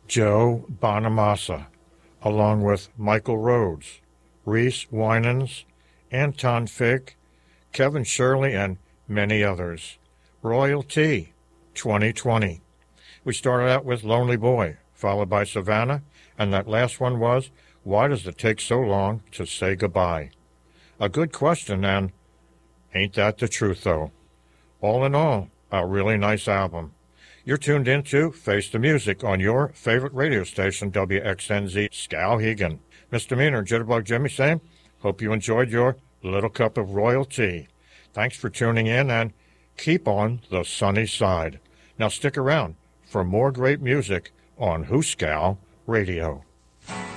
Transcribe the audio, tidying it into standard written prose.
Joe Bonamassa, along with Michael Rhodes, Reese Winans, Anton Fig, Kevin Shirley, and many others. Royalty 2020. We started out with Lonely Boy, followed by Savannah, and that last one was Why Does It Take So Long to Say Goodbye? A good question, and ain't that the truth, though? All in all, a really nice album. You're tuned into Face the Music on your favorite radio station, WXNZ Skowhegan. Misdemeanor Jitterbug Jimmy saying, hope you enjoyed your little cup of royal tea. Thanks for tuning in, and keep on the sunny side. Now stick around for more great music on Hooskow Radio.